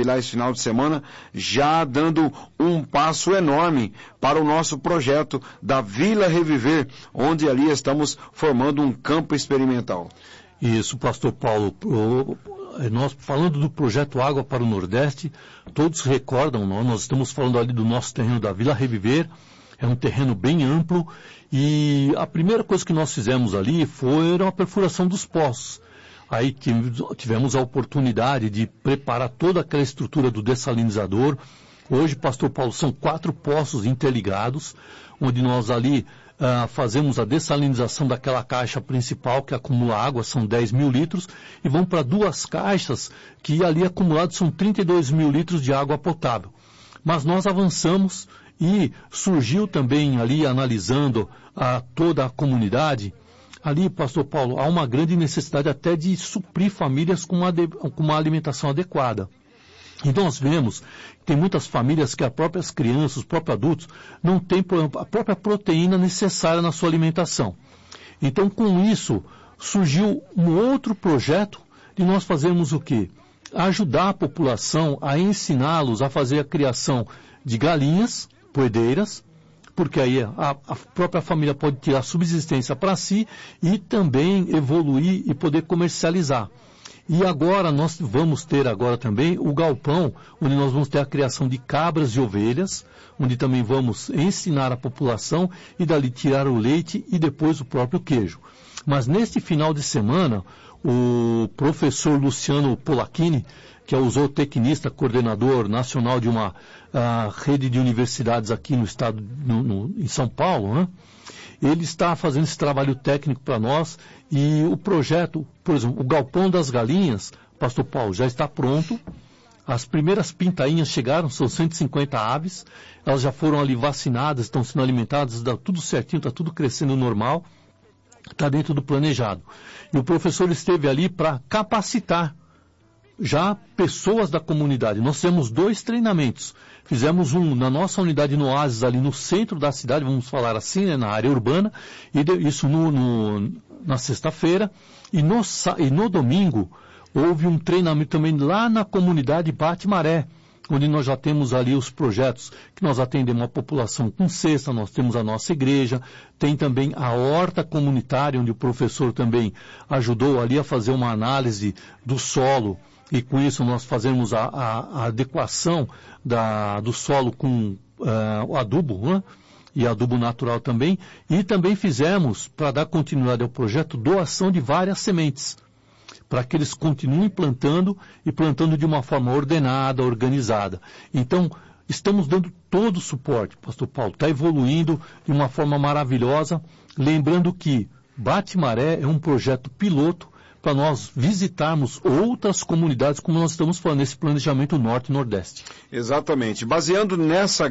lá esse final de semana, já dando um passo enorme para o nosso projeto da Vila Reviver, onde ali estamos formando um campo experimental. Isso, pastor Paulo. Nós falando do projeto Água para o Nordeste, todos recordam, nós estamos falando ali do nosso terreno da Vila Reviver, é um terreno bem amplo, e a primeira coisa que nós fizemos ali foi a perfuração dos poços. Aí tivemos a oportunidade de preparar toda aquela estrutura do dessalinizador. Hoje, pastor Paulo, são 4 poços interligados, onde nós ali fazemos a dessalinização daquela caixa principal que acumula água, são 10 mil litros, e vão para 2 caixas que ali acumulados são 32 mil litros de água potável. Mas nós avançamos e surgiu também ali, analisando toda a comunidade, ali, pastor Paulo, há uma grande necessidade até de suprir famílias com uma alimentação adequada. Então nós vemos que tem muitas famílias que as próprias crianças, os próprios adultos, não têm a própria proteína necessária na sua alimentação. Então com isso surgiu um outro projeto de nós fazermos o quê? Ajudar a população a ensiná-los a fazer a criação de galinhas poedeiras, porque aí a própria família pode tirar subsistência para si e também evoluir e poder comercializar. E agora nós vamos ter agora também o galpão, onde nós vamos ter a criação de cabras e ovelhas, onde também vamos ensinar a população e dali tirar o leite e depois o próprio queijo. Mas neste final de semana, o professor Luciano Polacchini, que é o zootecnista, coordenador nacional de uma rede de universidades aqui no estado, em São Paulo, né? Ele está fazendo esse trabalho técnico para nós e o projeto, por exemplo, o Galpão das Galinhas, pastor Paulo, já está pronto. As primeiras pintainhas chegaram, são 150 aves, elas já foram ali vacinadas, estão sendo alimentadas, dá tudo certinho, está tudo crescendo normal, está dentro do planejado. E o professor esteve ali para capacitar já pessoas da comunidade. Nós temos 2 treinamentos. Fizemos um na nossa unidade no Oásis, ali no centro da cidade, vamos falar assim, né, na área urbana, e isso na sexta-feira. E no domingo, houve um treinamento também lá na comunidade Bate-Maré, onde nós já temos ali os projetos que nós atendemos a população com cesta, nós temos a nossa igreja, tem também a horta comunitária, onde o professor também ajudou ali a fazer uma análise do solo, e com isso nós fazemos a adequação do solo com o adubo, né? E adubo natural também, e também fizemos, para dar continuidade ao projeto, doação de várias sementes, para que eles continuem plantando e plantando de uma forma ordenada, organizada. Então, estamos dando todo o suporte, pastor Paulo, está evoluindo de uma forma maravilhosa, lembrando que Bate-Maré é um projeto piloto para nós visitarmos outras comunidades, como nós estamos falando, nesse planejamento Norte e Nordeste. Exatamente. Baseando esse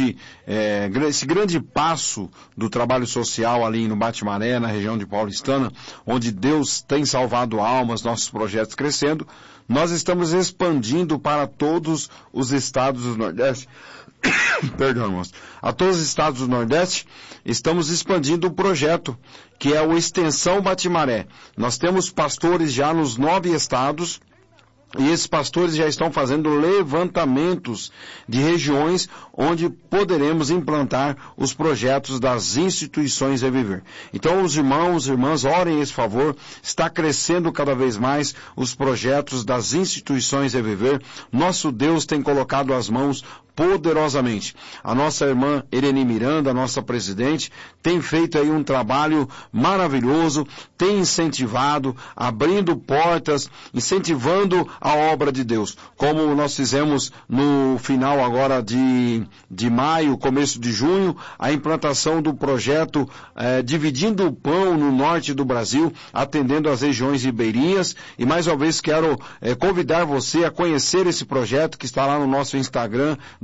grande passo do trabalho social ali no Bate-Maré, na região de Paulistana, onde Deus tem salvado almas, nossos projetos crescendo, nós estamos expandindo para todos os estados do Nordeste. Perdão, irmãos. A todos os estados do Nordeste, estamos expandindo o projeto, que é o Extensão Bate-Maré. Nós temos pastores já nos 9 estados, e esses pastores já estão fazendo levantamentos de regiões onde poderemos implantar os projetos das instituições Reviver. Então os irmãos e irmãs, orem esse favor, está crescendo cada vez mais os projetos das instituições Reviver. Nosso Deus tem colocado as mãos poderosamente. A nossa irmã Irene Miranda, a nossa presidente, tem feito aí um trabalho maravilhoso, tem incentivado, abrindo portas, incentivando a obra de Deus. Como nós fizemos no final agora de maio, começo de junho, a implantação do projeto Dividindo o Pão no norte do Brasil, atendendo as regiões ribeirinhas. E mais uma vez quero convidar você a conhecer esse projeto que está lá no nosso Instagram,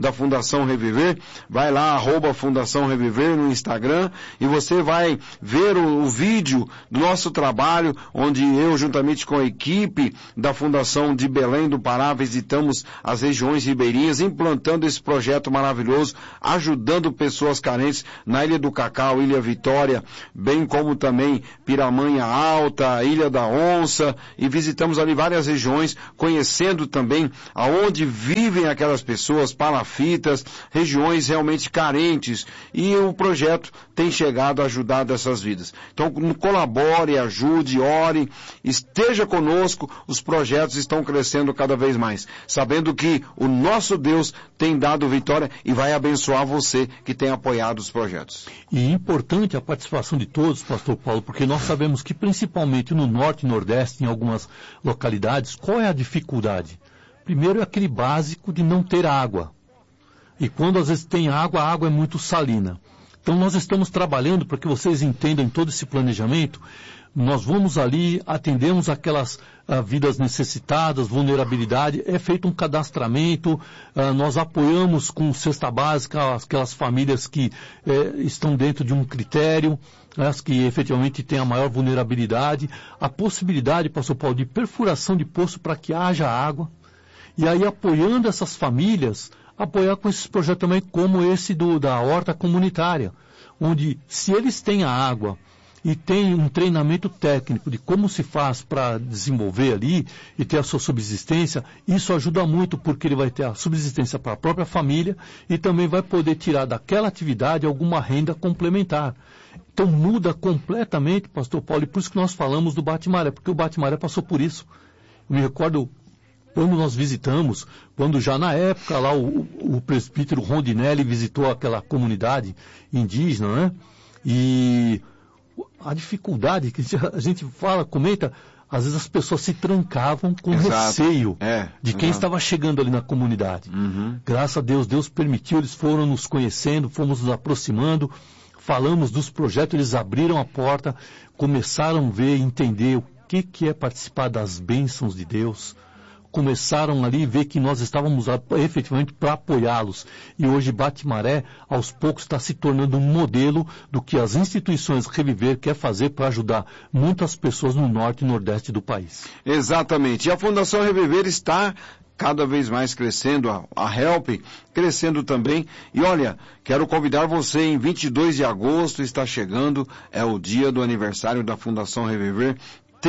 da Fundação Reviver. Vai lá, @Fundação Reviver no Instagram, e você vai ver o vídeo do nosso trabalho, onde eu, juntamente com a equipe da Fundação de Belém do Pará, visitamos as regiões ribeirinhas, implantando esse projeto maravilhoso, ajudando pessoas carentes na Ilha do Cacau, Ilha Vitória, bem como também Piramanha Alta, Ilha da Onça, e visitamos ali várias regiões, conhecendo também aonde vivem aquelas pessoas, palafitas, regiões realmente carentes, e o projeto tem chegado a ajudar essas vidas. Então, colabore, ajude, ore, esteja conosco, os projetos estão crescendo cada vez mais, sabendo que o nosso Deus tem dado vitória e vai abençoar você que tem apoiado os projetos. E é importante a participação de todos, pastor Paulo, porque nós sabemos que principalmente no norte e nordeste, em algumas localidades, qual é a dificuldade? Primeiro é aquele básico de não ter água. E quando às vezes tem água, a água é muito salina. Então nós estamos trabalhando para que vocês entendam todo esse planejamento. Nós vamos ali, atendemos aquelas vidas necessitadas, vulnerabilidade, é feito um cadastramento, nós apoiamos com cesta básica aquelas famílias que estão dentro de um critério, as que efetivamente têm a maior vulnerabilidade, a possibilidade, pastor Paulo, de perfuração de poço para que haja água, e aí apoiando essas famílias, apoiar com esses projetos também como esse da horta comunitária, onde se eles têm a água e tem um treinamento técnico de como se faz para desenvolver ali e ter a sua subsistência, isso ajuda muito, porque ele vai ter a subsistência para a própria família e também vai poder tirar daquela atividade alguma renda complementar. Então muda completamente, pastor Paulo, e por isso que nós falamos do Bate-Maré, porque o Bate-Maré passou por isso. Eu me recordo quando nós visitamos, quando já na época lá o presbítero Rondinelli visitou aquela comunidade indígena, né? E a dificuldade que a gente fala, comenta, às vezes as pessoas se trancavam com receio de quem estava chegando ali na comunidade. Graças a Deus, Deus permitiu, eles foram nos conhecendo, fomos nos aproximando, falamos dos projetos, eles abriram a porta, começaram a ver, entender o que é participar das bênçãos de Deus. Começaram ali a ver que nós estávamos efetivamente para apoiá-los. E hoje Bate-Maré, aos poucos, está se tornando um modelo do que as instituições Reviver quer fazer para ajudar muitas pessoas no norte e nordeste do país. Exatamente. E a Fundação Reviver está cada vez mais crescendo, a Help crescendo também. E olha, quero convidar você, em 22 de agosto está chegando, é o dia do aniversário da Fundação Reviver.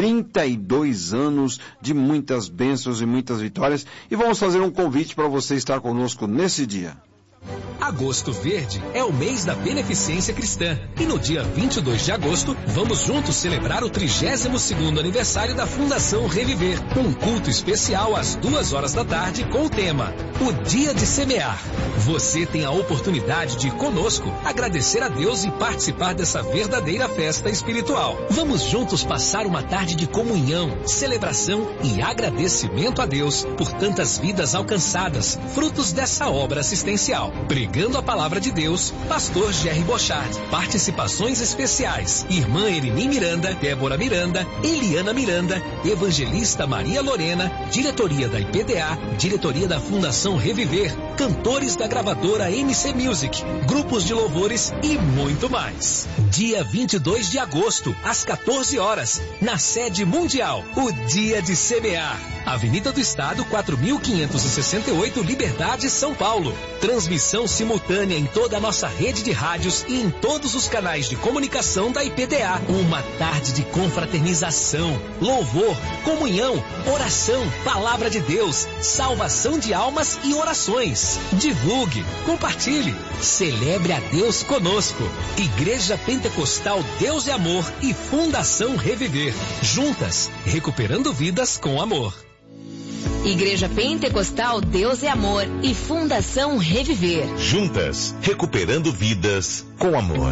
32 anos de muitas bênçãos e muitas vitórias, e vamos fazer um convite para você estar conosco nesse dia. Agosto Verde é o mês da beneficência cristã. E no dia 22 de agosto, vamos juntos celebrar o 32º aniversário da Fundação Reviver. Um culto especial às 2 da tarde com o tema O Dia de Semear. Você tem a oportunidade de, conosco, agradecer a Deus e participar dessa verdadeira festa espiritual. Vamos juntos passar uma tarde de comunhão, celebração e agradecimento a Deus por tantas vidas alcançadas, frutos dessa obra assistencial. Pregando a palavra de Deus, pastor Jerry Bochard. Participações especiais: irmã Elini Miranda, Débora Miranda, Eliana Miranda, evangelista Maria Lorena, diretoria da IPDA, diretoria da Fundação Reviver, cantores da gravadora MC Music, grupos de louvores e muito mais. Dia 22 de agosto, às 14 horas, na sede mundial, o Dia de Semear. Avenida do Estado, 4.568, Liberdade, São Paulo. Transmissão simultânea em toda a nossa rede de rádios e em todos os canais de comunicação da IPDA. Uma tarde de confraternização, louvor, comunhão, oração, palavra de Deus, salvação de almas e orações. Divulgue, compartilhe, celebre a Deus conosco. Igreja Pentecostal Deus é Amor e Fundação Reviver. Juntas, recuperando vidas com amor. Igreja Pentecostal Deus é Amor e Fundação Reviver. Juntas, recuperando vidas com amor.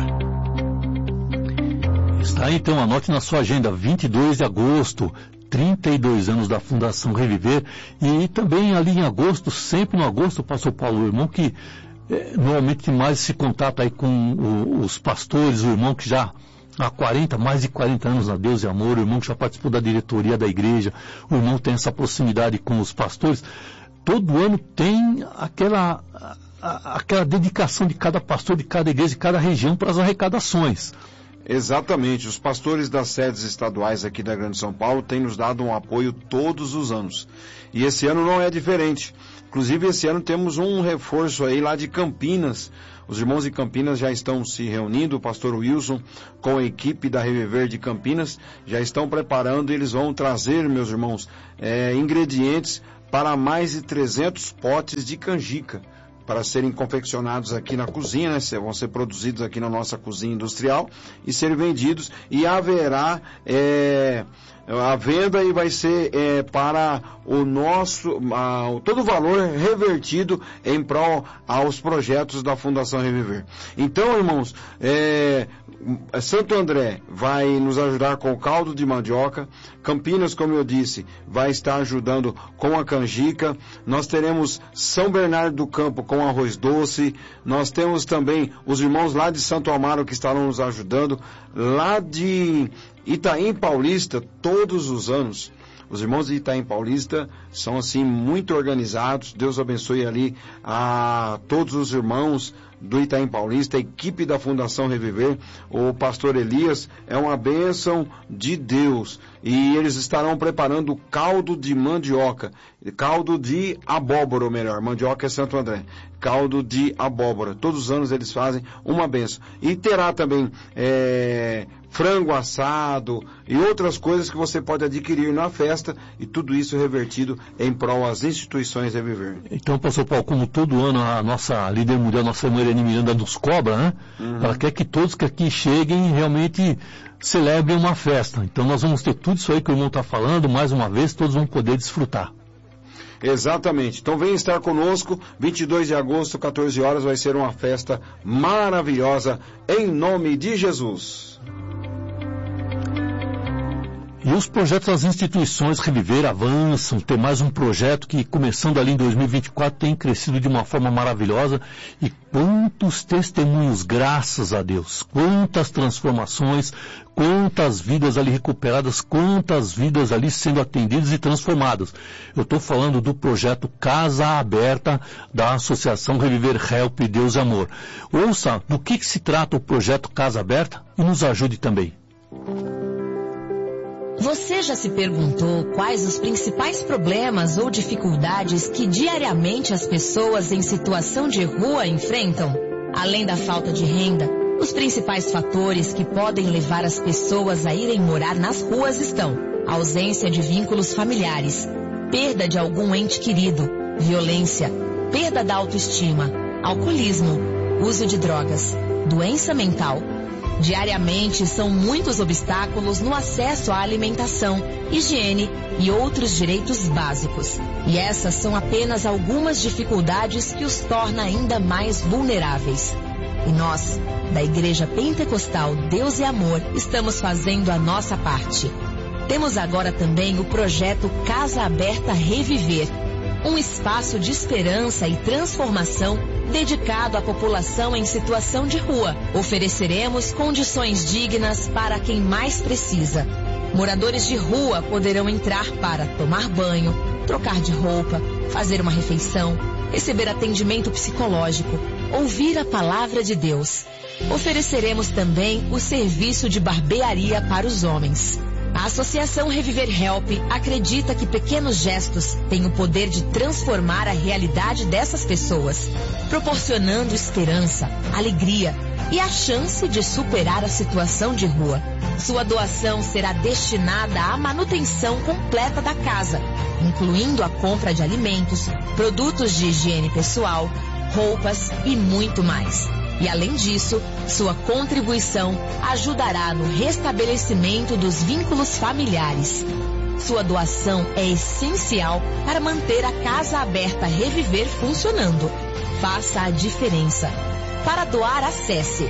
Está aí, então, anote na sua agenda, 22 de agosto, 32 anos da Fundação Reviver. E também ali em agosto, sempre no agosto, pastor Paulo, o irmão que normalmente tem mais esse contato aí com os pastores, o irmão que já há mais de 40 anos na Deus e Amor, o irmão que já participou da diretoria da igreja, o irmão tem essa proximidade com os pastores. Todo ano tem aquela dedicação de cada pastor, de cada igreja, de cada região para as arrecadações. Exatamente. Os pastores das sedes estaduais aqui da Grande São Paulo têm nos dado um apoio todos os anos. E esse ano não é diferente. Inclusive, esse ano temos um reforço aí lá de Campinas. Os irmãos de Campinas já estão se reunindo, o pastor Wilson com a equipe da Reviver de Campinas já estão preparando e eles vão trazer, meus irmãos, ingredientes para mais de 300 potes de canjica para serem confeccionados aqui na cozinha, né? Vão ser produzidos aqui na nossa cozinha industrial e serem vendidos, e haverá a venda e vai ser para o nosso, todo o valor revertido em prol aos projetos da Fundação Reviver. Então, irmãos, Santo André vai nos ajudar com o caldo de mandioca, Campinas, como eu disse, vai estar ajudando com a canjica, nós teremos São Bernardo do Campo com arroz doce, nós temos também os irmãos lá de Santo Amaro que estarão nos ajudando, lá de Itaim Paulista, todos os anos. Os irmãos de Itaim Paulista são assim muito organizados. Deus abençoe ali a todos os irmãos do Itaim Paulista, a equipe da Fundação Reviver. O pastor Elias é uma bênção de Deus e eles estarão preparando caldo de mandioca, caldo de abóbora, ou melhor, mandioca é Santo André, caldo de abóbora. Todos os anos eles fazem uma bênção. E terá também frango assado e outras coisas que você pode adquirir na festa, e tudo isso revertido em prol às instituições Reviver. Então, pastor Paulo, como todo ano a nossa líder mundial, nossa irmã Irene Miranda nos cobra, né? Uhum. Ela quer que todos que aqui cheguem realmente celebrem uma festa. Então nós vamos ter tudo isso aí que o irmão está falando, mais uma vez, todos vão poder desfrutar. Exatamente. Então venha estar conosco, 22 de agosto, 14 horas, vai ser uma festa maravilhosa, em nome de Jesus. E os projetos das instituições Reviver avançam, tem mais um projeto que, começando ali em 2024, tem crescido de uma forma maravilhosa. E quantos testemunhos, graças a Deus, quantas transformações, quantas vidas ali recuperadas, quantas vidas ali sendo atendidas e transformadas. Eu estou falando do projeto Casa Aberta da Associação Reviver Help Deus e Amor. Ouça do que se trata o projeto Casa Aberta e nos ajude também. Você já se perguntou quais os principais problemas ou dificuldades que diariamente as pessoas em situação de rua enfrentam? Além da falta de renda, os principais fatores que podem levar as pessoas a irem morar nas ruas estão: ausência de vínculos familiares, perda de algum ente querido, violência, perda da autoestima, alcoolismo, uso de drogas, doença mental. Diariamente são muitos obstáculos no acesso à alimentação, higiene e outros direitos básicos. E essas são apenas algumas dificuldades que os torna ainda mais vulneráveis. E nós, da Igreja Pentecostal Deus e Amor, estamos fazendo a nossa parte. Temos agora também o projeto Casa Aberta Reviver, um espaço de esperança e transformação dedicado à população em situação de rua. Ofereceremos condições dignas para quem mais precisa. Moradores de rua poderão entrar para tomar banho, trocar de roupa, fazer uma refeição, receber atendimento psicológico, ouvir a palavra de Deus. Ofereceremos também o serviço de barbearia para os homens. A Associação Reviver Help acredita que pequenos gestos têm o poder de transformar a realidade dessas pessoas, proporcionando esperança, alegria e a chance de superar a situação de rua. Sua doação será destinada à manutenção completa da casa, incluindo a compra de alimentos, produtos de higiene pessoal, roupas e muito mais. E além disso, sua contribuição ajudará no restabelecimento dos vínculos familiares. Sua doação é essencial para manter a Casa Aberta Reviver funcionando. Faça a diferença. Para doar, acesse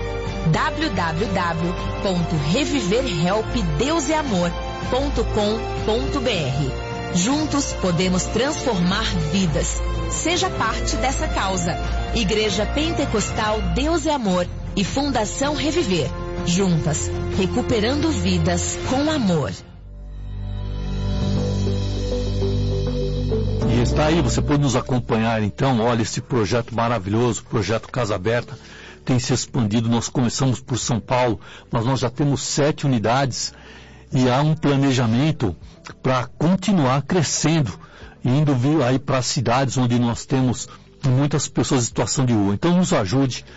www.reviverhelpdeuseamor.com.br. Juntos podemos transformar vidas. Seja parte dessa causa. Igreja Pentecostal Deus e Amor e Fundação Reviver. Juntas, recuperando vidas com amor. E está aí, você pode nos acompanhar então. Olha, esse projeto maravilhoso, projeto Casa Aberta, tem se expandido. Nós começamos por São Paulo, mas nós já temos 7 unidades e há um planejamento para continuar crescendo, indo aí para as cidades onde nós temos muitas pessoas em situação de rua. Então nos ajude.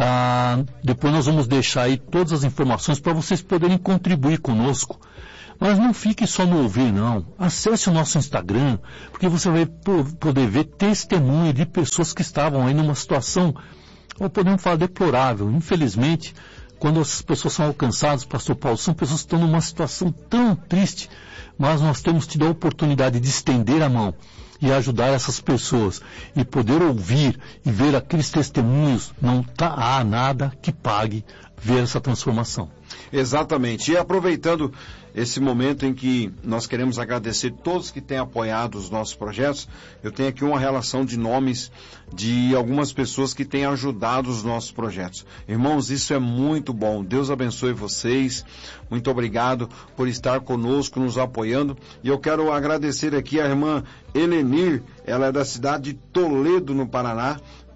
Depois nós vamos deixar aí todas as informações para vocês poderem contribuir conosco. Mas não fique só no ouvir, não. Acesse o nosso Instagram, porque você vai poder ver testemunho de pessoas que estavam aí numa situação, ou podemos falar, deplorável. Infelizmente, quando essas pessoas são alcançadas, Pastor Paulo, são pessoas que estão numa situação tão triste, mas nós temos tido a oportunidade de estender a mão e ajudar essas pessoas e poder ouvir e ver aqueles testemunhos. Não há nada que pague ver essa transformação. Exatamente. E aproveitando esse momento em que nós queremos agradecer todos que têm apoiado os nossos projetos, eu tenho aqui uma relação de nomes de algumas pessoas que têm ajudado os nossos projetos. Irmãos, isso é muito bom. Deus abençoe vocês. Muito obrigado por estar conosco, nos apoiando. E eu quero agradecer aqui a irmã Helenir, ela é da cidade de Toledo, no Paraná.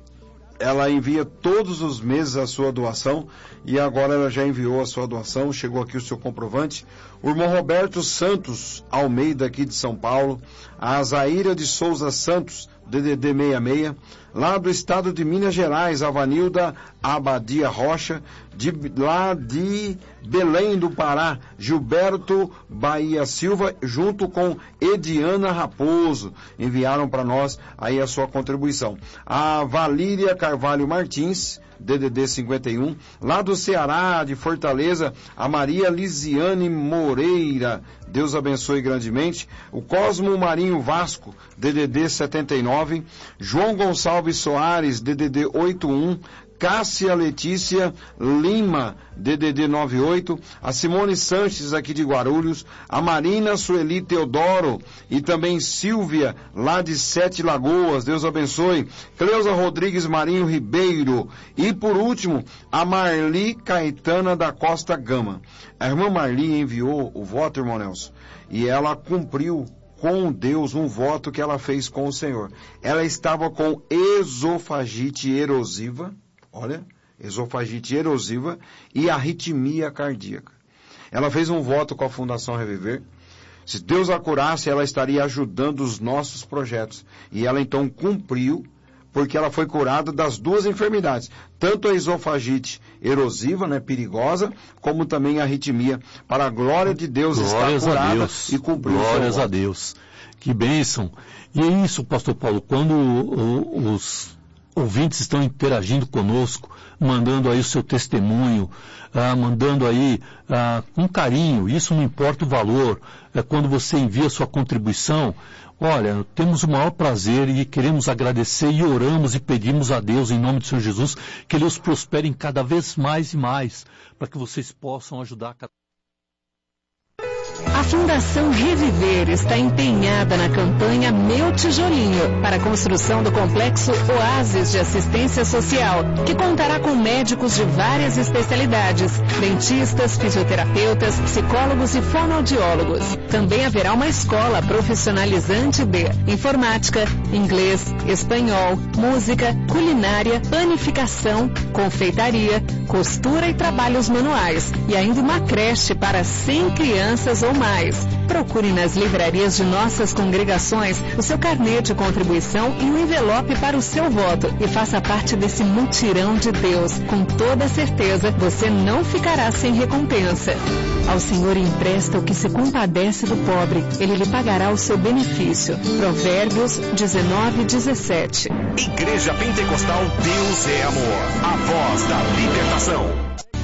Ela envia todos os meses a sua doação e agora ela já enviou a sua doação, chegou aqui o seu comprovante. O irmão Roberto Santos Almeida, aqui de São Paulo. A Zaira de Souza Santos, DDD 66, lá do estado de Minas Gerais, a Vanilda Abadia Rocha, lá de Belém do Pará, Gilberto Bahia Silva, junto com Ediana Raposo, enviaram para nós aí a sua contribuição. A Valíria Carvalho Martins, DDD 51, lá do Ceará, de Fortaleza, a Maria Lisiane Moreira, Deus abençoe grandemente. O Cosmo Marinho Vasco, DDD 79, João Gonçalves Soares, DDD 81, Cássia Letícia Lima, DDD 98, a Simone Sanches, aqui de Guarulhos, a Marina Sueli Teodoro e também Silvia, lá de Sete Lagoas, Deus abençoe, Cleusa Rodrigues Marinho Ribeiro e, por último, a Marli Caetana da Costa Gama. A irmã Marli enviou o voto, irmão Nelson, e ela cumpriu com Deus um voto que ela fez com o Senhor. Ela estava com esofagite erosiva, olha, esofagite erosiva e arritmia cardíaca. Ela fez um voto com a Fundação Reviver. Se Deus a curasse, ela estaria ajudando os nossos projetos. E ela então cumpriu, porque ela foi curada das 2 enfermidades. Tanto a esofagite erosiva, né, perigosa, como também a arritmia. Para a glória de Deus, está curada e cumpriu. Glórias a Deus. Que bênção. E é isso, Pastor Paulo, quando os ouvintes estão interagindo conosco, mandando aí o seu testemunho, mandando aí com carinho, isso não importa o valor, quando você envia a sua contribuição, olha, temos o maior prazer e queremos agradecer e oramos e pedimos a Deus, em nome do Senhor Jesus, que Ele os prospere cada vez mais e mais, para que vocês possam ajudar cada... A Fundação Reviver está empenhada na campanha Meu Tijolinho para a construção do complexo Oásis de Assistência Social, que contará com médicos de várias especialidades, dentistas, fisioterapeutas, psicólogos e fonoaudiólogos. Também haverá uma escola profissionalizante de informática, inglês, espanhol, música, culinária, panificação, confeitaria, costura e trabalhos manuais, e ainda uma creche para 100 crianças ou mais. Procure nas livrarias de nossas congregações o seu carnê de contribuição e um envelope para o seu voto e faça parte desse mutirão de Deus. Com toda certeza, você não ficará sem recompensa. Ao Senhor empresta o que se compadece do pobre, Ele lhe pagará o seu benefício. Provérbios 19:17. Igreja Pentecostal Deus é Amor, a voz da libertação.